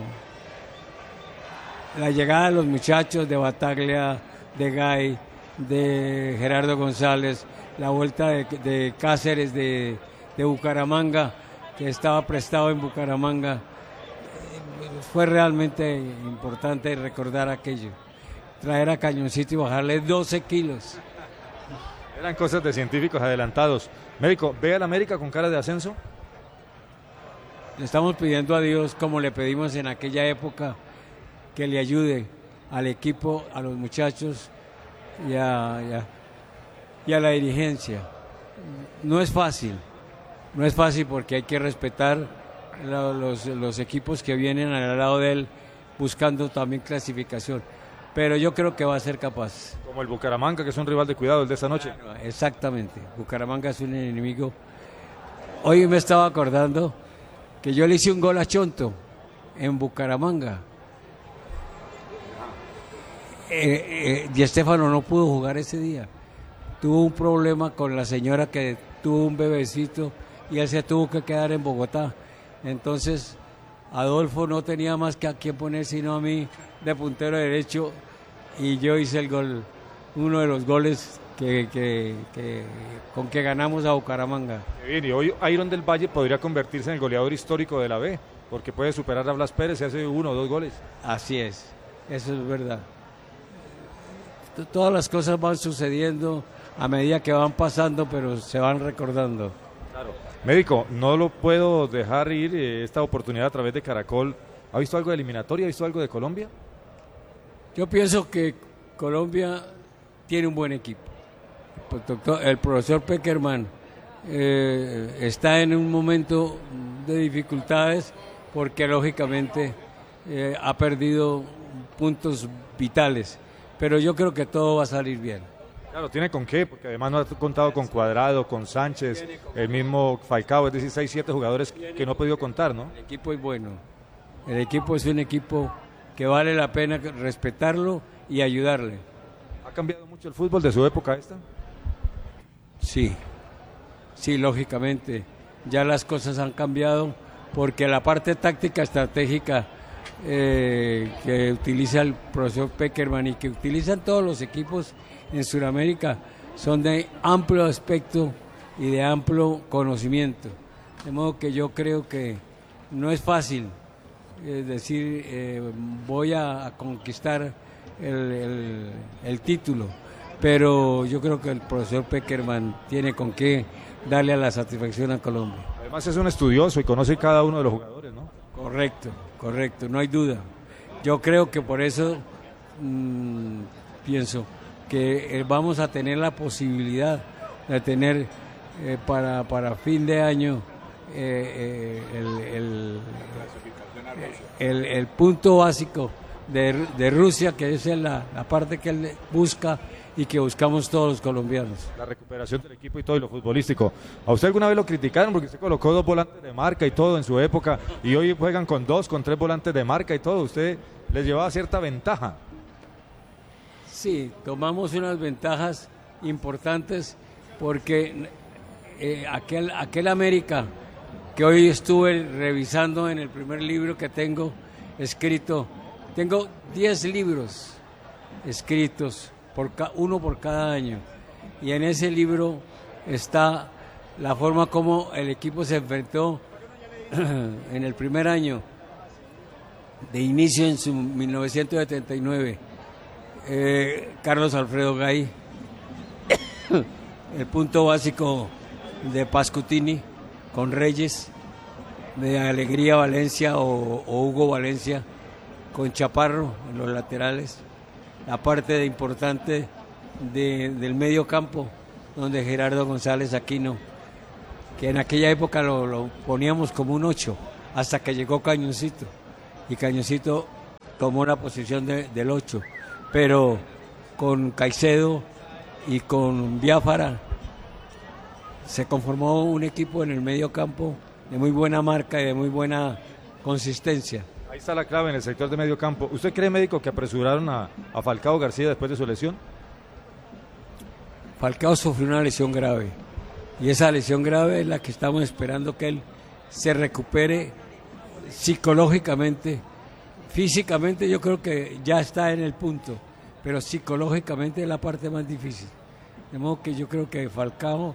P: la llegada de los muchachos de Bataglia, de Gay, de Gerardo González, la vuelta de, de Cáceres de, de Bucaramanga, que estaba prestado en Bucaramanga, fue realmente importante recordar aquello. Traer a Cañoncito y bajarle doce kilos.
O: Eran cosas de científicos adelantados. Médico, ¿ve al América con cara de ascenso?
P: Le estamos pidiendo a Dios, como le pedimos en aquella época, que le ayude al equipo, a los muchachos y a, y a, y a la dirigencia. No es fácil, no es fácil porque hay que respetar la, los, los equipos que vienen al lado de él buscando también clasificación, pero yo creo que va a ser capaz.
O: Como el Bucaramanga, que es un rival de cuidado el de esta noche.
P: Claro, exactamente, Bucaramanga es un enemigo. Hoy me estaba acordando que yo le hice un gol a Chonto en Bucaramanga. Eh, eh, Di Stéfano no pudo jugar ese día. Tuvo un problema con la señora que tuvo un bebecito y él se tuvo que quedar en Bogotá. Entonces, Adolfo no tenía más que a quién poner sino a mí de puntero derecho y yo hice el gol, uno de los goles que, que, que con que ganamos a Bucaramanga.
O: Bien, y hoy Iron del Valle podría convertirse en el goleador histórico de la B, porque puede superar a Blas Pérez y hace uno o dos goles.
P: Así es, eso es verdad. Todas las cosas van sucediendo a medida que van pasando, pero se van recordando.
O: Claro. Médico, no lo puedo dejar ir eh, esta oportunidad a través de Caracol. ¿Ha visto algo de eliminatoria? ¿Ha visto algo de Colombia?
P: Yo pienso que Colombia tiene un buen equipo. El profesor Peckerman eh, está en un momento de dificultades porque lógicamente eh, ha perdido puntos vitales, pero yo creo que todo va a salir bien.
O: Claro, tiene con qué, porque además no ha contado con Cuadrado, con Sánchez, el mismo Falcao, es decir, seis, siete jugadores que no ha podido contar, ¿no?
P: El equipo es bueno, el equipo es un equipo que vale la pena respetarlo y ayudarle.
O: ¿Ha cambiado mucho el fútbol de su época esta?
P: Sí, sí, lógicamente, ya las cosas han cambiado porque la parte táctica estratégica eh, que utiliza el profesor Peckerman y que utilizan todos los equipos en Sudamérica son de amplio aspecto y de amplio conocimiento. De modo que yo creo que no es fácil eh, decir eh, voy a, a conquistar el, el, el título, pero yo creo que el profesor Peckerman tiene con qué darle a la satisfacción a Colombia.
O: Además es un estudioso y conoce cada uno de los jugadores, ¿no?
P: Correcto, correcto, no hay duda. Yo creo que por eso mmm, pienso que eh, vamos a tener la posibilidad de tener eh, para, para fin de año eh, eh, el, el, el, el punto básico de, de Rusia, que es la, la parte que él busca y que buscamos todos los colombianos.
O: La recuperación del equipo y todo y lo futbolístico. ¿A usted alguna vez lo criticaron porque usted colocó dos volantes de marca y todo en su época y hoy juegan con dos, con tres volantes de marca y todo? ¿Usted les llevaba cierta ventaja?
P: Sí, tomamos unas ventajas importantes porque eh, aquel, aquel América que hoy estuve revisando en el primer libro que tengo escrito, tengo diez libros escritos, por ca, uno por cada año, y en ese libro está la forma como el equipo se enfrentó en el primer año de inicio en su mil novecientos setenta y nueve. Eh, Carlos Alfredo Gay, el punto básico de Pascutini con Reyes, de Alegría Valencia o, o Hugo Valencia con Chaparro en los laterales, la parte de importante de, del medio campo donde Gerardo González Aquino, que en aquella época lo, lo poníamos como un ocho hasta que llegó Cañoncito y Cañoncito tomó la posición de, del ocho, pero con Caicedo y con Biafara se conformó un equipo en el medio campo de muy buena marca y de muy buena consistencia.
O: Ahí está la clave en el sector de medio campo. ¿Usted cree, médico, que apresuraron a, a Falcao García después de su lesión?
P: Falcao sufrió una lesión grave y esa lesión grave es la que estamos esperando que él se recupere psicológicamente. Físicamente yo creo que ya está en el punto, pero psicológicamente es la parte más difícil. De modo que yo creo que Falcao,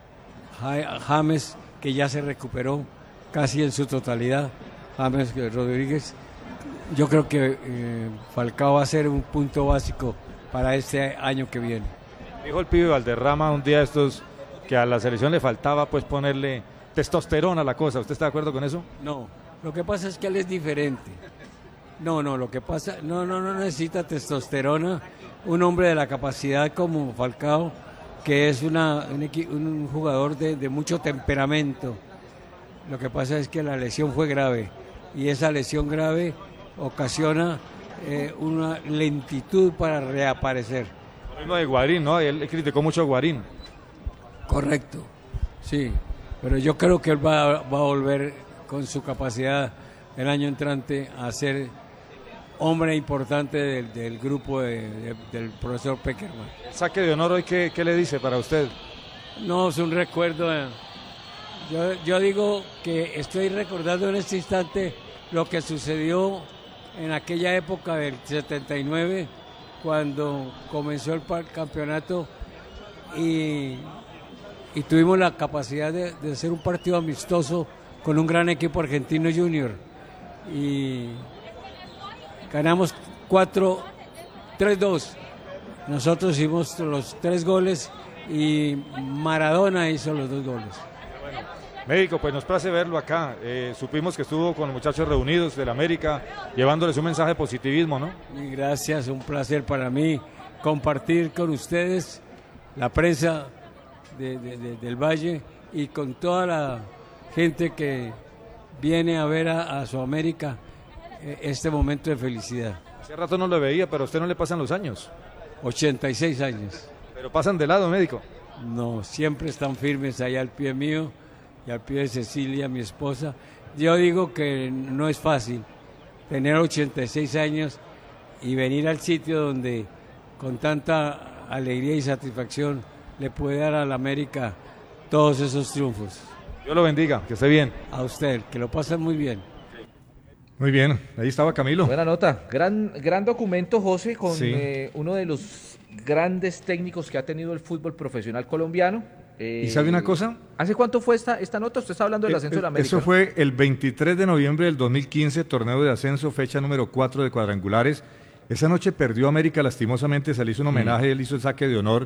P: James, que ya se recuperó casi en su totalidad, James Rodríguez, yo creo que eh, Falcao va a ser un punto básico para este año que viene.
O: Dijo el pibe Valderrama un día estos que a la selección le faltaba pues ponerle testosterona a la cosa. ¿Usted está de acuerdo con eso?
P: No, lo que pasa es que él es diferente. No, no, lo que pasa, no, no, no necesita testosterona un hombre de la capacidad como Falcao, que es una, un, un jugador de, de mucho temperamento. Lo que pasa es que la lesión fue grave y esa lesión grave ocasiona eh, una lentitud para reaparecer.
O: Lo mismo de Guarín, ¿no? Él criticó mucho a Guarín.
P: Correcto, sí, pero yo creo que él va, va a volver con su capacidad el año entrante a ser hombre importante del, del grupo de, de, del profesor Peckerman.
O: El saque de honor hoy, ¿qué, qué le dice para usted?
P: No, es un recuerdo. De, yo, yo digo que estoy recordando en este instante lo que sucedió en aquella época del setenta y nueve, cuando comenzó el campeonato y, y tuvimos la capacidad de, de hacer un partido amistoso con un gran equipo argentino junior. Y ganamos cuatro, tres dos. Nosotros hicimos los tres goles y Maradona hizo los dos goles.
O: Bueno, médico, pues nos place verlo acá. Eh, supimos que estuvo con los muchachos reunidos del América, llevándoles un mensaje de positivismo, ¿no?
P: Y gracias, un placer para mí compartir con ustedes, la prensa de, de, de, del Valle y con toda la gente que viene a ver a, a su América este momento de felicidad.
O: Hace rato no lo veía, pero a usted no le pasan los años.
P: ochenta y seis años.
O: Pero pasan de lado, médico.
P: No, siempre están firmes ahí al pie mío y al pie de Cecilia, mi esposa. Yo digo que no es fácil tener ochenta y seis años y venir al sitio donde con tanta alegría y satisfacción le puede dar a la América todos esos triunfos.
O: Dios lo bendiga, que esté bien.
P: A usted, que lo pase muy bien.
G: Muy bien, ahí estaba Camilo.
A: Buena nota, gran, gran documento, José, con
G: Sí.
A: eh, uno de los grandes técnicos que ha tenido el fútbol profesional colombiano. Eh,
G: ¿Y sabe una cosa?
A: ¿Hace cuánto fue esta, esta nota? Usted está hablando del ascenso de la América.
G: Eso fue el veintitrés de noviembre del dos mil quince, torneo de ascenso, fecha número cuatro de cuadrangulares. Esa noche perdió América lastimosamente, se le hizo un homenaje, él hizo el saque de honor.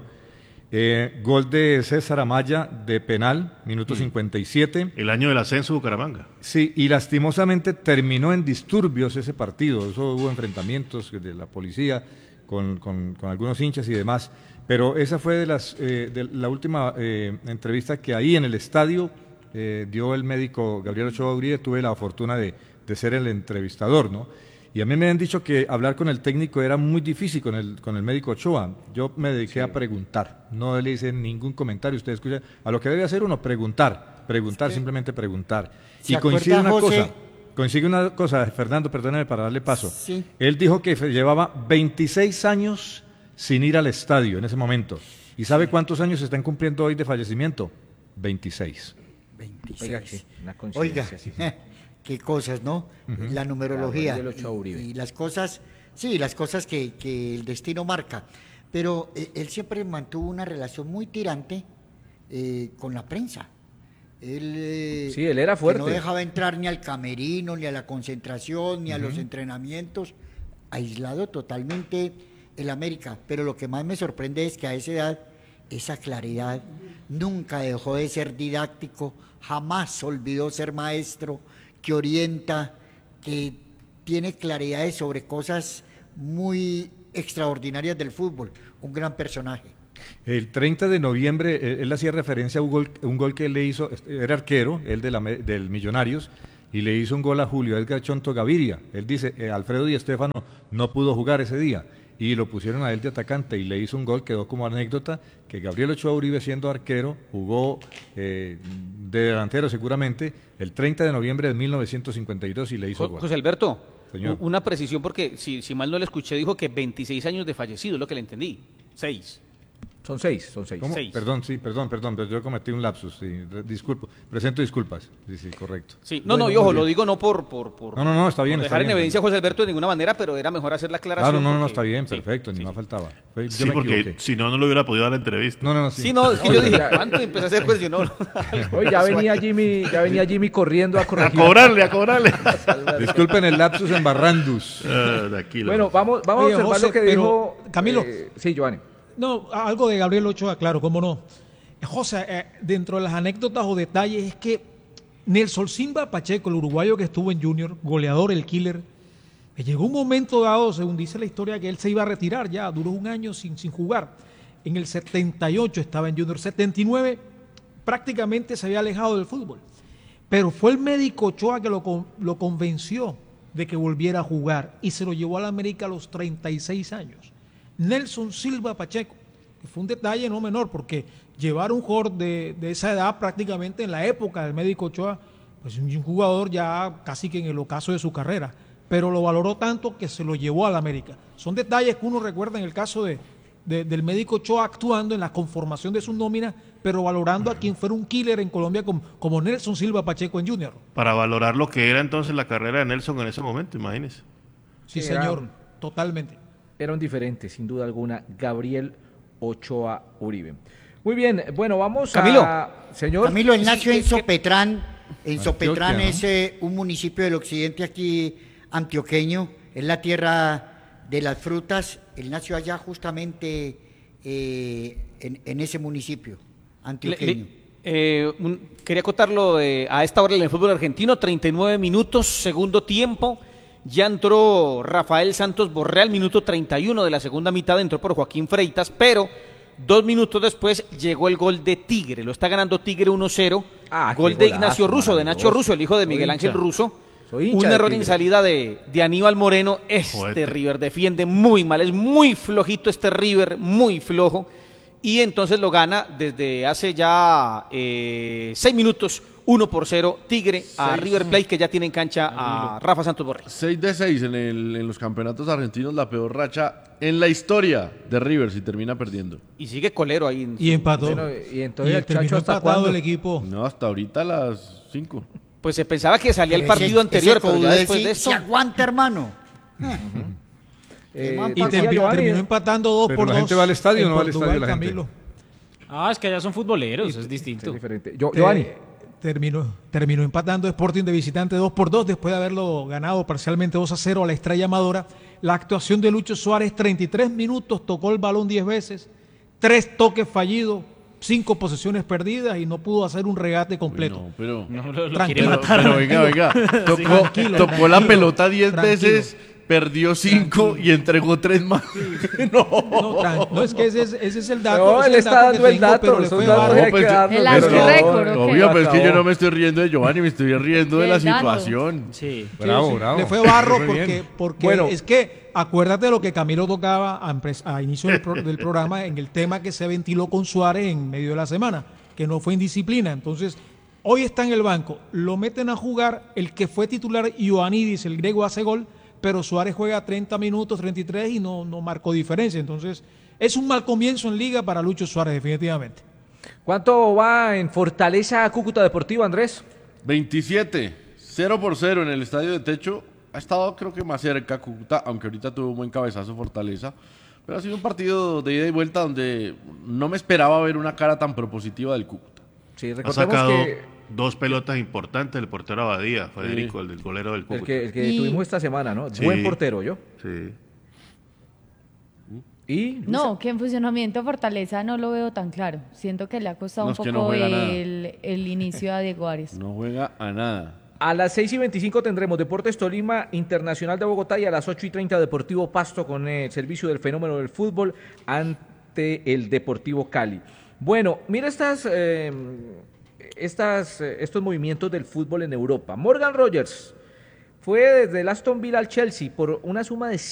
G: Eh, gol de César Amaya de penal, minuto
F: Mm.
G: cincuenta y siete.
F: El año del ascenso Bucaramanga.
G: Sí, y lastimosamente terminó en disturbios ese partido. Eso hubo enfrentamientos de la policía con, con, con algunos hinchas y demás. Pero esa fue de, las, eh, de la última eh, entrevista que ahí en el estadio eh, dio el médico Gabriel Ochoa Uribe. Tuve la fortuna de, de ser el entrevistador, ¿no? Y a mí me han dicho que hablar con el técnico era muy difícil con el, con el médico Ochoa. Yo me dediqué sí. a preguntar, no le hice ningún comentario. Usted escucha, a lo que debe hacer uno, preguntar, preguntar, sí. simplemente preguntar. Y coincide una José? cosa, coincide una cosa, Fernando, perdóneme para darle paso.
M: Sí.
G: Él dijo que llevaba veintiséis años sin ir al estadio en ese momento. ¿Y sabe cuántos años se están cumpliendo hoy de fallecimiento? veintiséis.
M: veintiséis.
A: Oiga, sí, una
M: Oiga.
A: Sí.
M: Qué cosas, ¿no? Uh-huh. La numerología
A: y,
M: y las cosas, sí, las cosas que, que el destino marca. Pero eh, él siempre mantuvo una relación muy tirante eh, con la prensa. Él, eh,
A: sí, él era fuerte.
M: No dejaba entrar ni al camerino, ni a la concentración, ni uh-huh. a los entrenamientos. Aislado totalmente el América. Pero lo que más me sorprende es que a esa edad, esa claridad, nunca dejó de ser didáctico, jamás olvidó ser maestro, que orienta, que tiene claridades sobre cosas muy extraordinarias del fútbol, un gran personaje.
G: El treinta de noviembre, él hacía referencia a un gol, un gol que él le hizo, era arquero, él de la, del Millonarios, y le hizo un gol a Julio Edgar Chonto Gaviria. Él dice, eh, Alfredo Di Stéfano no pudo jugar ese día, y lo pusieron a él de atacante, y le hizo un gol, quedó como anécdota, que Gabriel Ochoa Uribe, siendo arquero, jugó eh, de delantero seguramente, el treinta de noviembre de mil novecientos cincuenta y dos y le hizo gol.
C: José Alberto,
G: Señor.
C: Una precisión porque si, si mal no le escuché, dijo que veintiséis años de fallecido, es lo que le entendí. Seis.
A: Son seis, son seis.
G: ¿Cómo?
C: seis.
G: Perdón, sí, perdón, perdón, pero yo cometí un lapsus, sí, disculpo, presento disculpas, sí, sí, correcto.
C: Sí, no,
G: bueno,
C: no, y ojo, lo digo no por, por, por
G: no, no, no, está bien,
C: por
G: está
C: dejar
G: bien,
C: en evidencia a
G: bien.
C: José Alberto de ninguna manera, pero era mejor hacer la aclaración.
G: Claro, no, no, no,
C: porque...
G: está bien,
C: sí,
G: perfecto,
C: sí,
G: ni más
C: sí.
G: faltaba. Fue,
F: Sí,
G: yo me
F: porque
G: equivoqué.
F: si no, no le hubiera podido dar la entrevista.
G: No, no, no, sí.
C: Sí, no, es que yo dije, ¿cuánto? Y empecé a hacer cuestionó.
A: Hoy ya venía Jimmy, ya venía Jimmy corriendo a corregir.
F: A cobrarle, a cobrarle.
G: Disculpen el lapsus en Barrandus.
F: Uh, de aquí,
A: bueno, vamos, vamos
E: Oye,
A: a observar
E: José,
A: lo que
E: pero,
A: dijo...
E: Camilo.
A: Eh, sí, Giovanni.
E: No, algo de Gabriel Ochoa, claro, cómo no. José, eh, dentro de las anécdotas o detalles es que Nelson Silva Pacheco, el uruguayo que estuvo en Junior, goleador, el killer, le llegó un momento dado, según dice la historia, que él se iba a retirar ya, duró un año sin, sin jugar. En el setenta y ocho estaba en Junior, setenta y nueve prácticamente se había alejado del fútbol. Pero fue el médico Ochoa que lo, lo convenció de que volviera a jugar y se lo llevó a la América a los treinta y seis años. Nelson Silva Pacheco, que fue un detalle no menor, porque llevar un jugador de, de esa edad prácticamente en la época del médico Ochoa, pues un jugador ya casi que en el ocaso de su carrera, pero lo valoró tanto que se lo llevó a la América. Son detalles que uno recuerda en el caso de, de, del médico Ochoa actuando en la conformación de sus nóminas, pero valorando a quien fuera un killer en Colombia como, como Nelson Silva Pacheco en Junior.
F: Para valorar lo que era entonces la carrera de Nelson en ese momento, imagínese.
E: Sí,
A: Sí,
E: señor,
A: era-
E: totalmente.
A: Era un diferente, sin duda alguna, Gabriel Ochoa Uribe. Muy bien, bueno, vamos
C: Camilo.
A: a... Señor.
M: Camilo, él nació
C: Sí,
M: en
C: que- que-
M: Sopetrán. En Sopetrán
G: Antioquia, ¿no?
M: es eh, un municipio del occidente aquí antioqueño, es la tierra de las frutas. Él nació allá justamente eh, en, en ese municipio
C: Le-
M: antioqueño.
C: le- eh, un- quería acotarlo eh, a esta hora en el fútbol argentino, treinta y nueve minutos, segundo tiempo. Ya entró Rafael Santos Borré al minuto treinta y uno de la segunda mitad, entró por Joaquín Freitas, pero dos minutos después llegó el gol de Tigre. Lo está ganando Tigre uno cero.
A: Ah, qué
C: gol de
A: golazo,
C: Ignacio Russo, de Nacho
A: maravilloso.
C: Russo, el hijo de
A: Soy
C: Miguel Ángel
A: hincha.
C: Russo.
A: Soy hincha
C: Un
A: de
C: error en
A: Tigre.
C: salida de, de Aníbal Moreno. Este
F: Joder.
C: River defiende muy mal, es muy flojito este River, muy flojo. Y entonces lo gana desde hace ya eh, seis minutos uno por cero Tigre a
D: Seis.
C: River Plate, que ya tiene en cancha a Rafa Santos Borré.
D: seis de seis en, el, en los campeonatos argentinos, la peor racha en la historia de River si termina perdiendo.
C: Y sigue colero ahí. En
E: Y empató.
A: Bueno, y entonces
E: Y
A: el
E: terminó
A: Chacho, ¿hasta
E: empatado
A: cuándo?
E: el equipo.
D: No, hasta ahorita a las cinco.
C: Pues se pensaba que salía el
M: Pero ese-
C: partido anterior,
M: ese
C: pero ya
M: Coudet
C: después
M: sí
C: de esto...
M: se aguanta, hermano.
A: Eh,
E: Y
A: decía
E: termi-
A: Giovanni,
E: terminó empatando dos
G: Pero
E: por
G: la
E: dos.
G: gente va al estadio
E: en
G: o no va al
E: Portugal,
G: estadio la gente.
E: Camilo.
B: Ah, es que allá son futboleros, es distinto.
A: es diferente. Yo,
E: Te-
A: Giovanni.
E: Terminó, terminó empatando Sporting de visitante dos por dos después de haberlo ganado parcialmente dos a cero a la Estrella Amadora. La actuación de Lucho Suárez, treinta y tres minutos, tocó el balón diez veces, tres toques fallidos, cinco posesiones perdidas y no pudo hacer un regate completo.
D: No, pero,
B: No, lo, lo
E: Tranquilo.
B: quiere
D: pero,
B: matar.
D: pero venga, venga. Tocó,
E: Tranquilo,
D: tocó la
E: tranquilo,
D: pelota diez
E: tranquilo.
D: veces, perdió cinco y entregó tres más. no.
E: No, tran- no, es que ese es, ese es el dato.
A: No,
E: ese
A: él
E: es el
A: está
E: dato que
A: dando el
E: tengo,
A: dato,
E: pero le
A: esos
E: fue
A: datos
E: bárbaro.
A: hay que
D: pues yo-
A: darlos,
L: El
A: pero no,
L: antirrécord, ¿o qué?
D: Obvio, pero es que yo
A: Acabó.
D: no me estoy riendo de Giovanni, me estoy riendo de la
L: Del dato.
D: situación.
B: Sí.
G: Bravo,
E: Sí, sí,
G: bravo.
E: Le fue barro
G: Muy
E: porque,
G: bien.
E: porque
A: Bueno.
E: es que acuérdate lo que Camilo tocaba a, empres- a inicio del, pro- del programa en el tema que se ventiló con Suárez en medio de la semana, que no fue indisciplina. Entonces, hoy está en el banco, lo meten a jugar el que fue titular Ioannidis, el griego hace gol, pero Suárez juega treinta minutos, treinta y tres y no, no marcó diferencia. Entonces, es un mal comienzo en liga para Lucho Suárez, definitivamente.
A: ¿Cuánto va en Fortaleza Cúcuta Deportivo, Andrés?
D: veintisiete, cero por cero en el estadio de techo. Ha estado creo que más cerca Cúcuta, aunque ahorita tuvo un buen cabezazo Fortaleza. Pero ha sido un partido de ida y vuelta donde no me esperaba ver una cara tan propositiva del Cúcuta.
A: Sí,
F: Ha
A: recordemos
F: sacado
A: que
F: dos pelotas importantes el portero Abadía, Federico, el del golero del
A: el
F: Cúcuta.
A: que, el que
L: Y-
A: tuvimos esta semana, ¿no?
F: Sí.
A: Buen portero, ¿yo?
F: Sí.
A: Y
L: No, que en funcionamiento Fortaleza no lo veo tan claro. Siento que le ha costado
D: No,
L: un
D: es que no
L: poco
D: juega nada.
L: el, el inicio a Diego Arias.
D: No juega a nada.
A: a las seis y veinticinco tendremos Deportes Tolima, Internacional de Bogotá, y a las ocho y treinta Deportivo Pasto con el servicio del fenómeno del fútbol ante el Deportivo Cali. Bueno, mira estas, eh, estas, eh, estos movimientos del fútbol en Europa. Morgan Rogers fue desde el Aston Villa al Chelsea por una suma de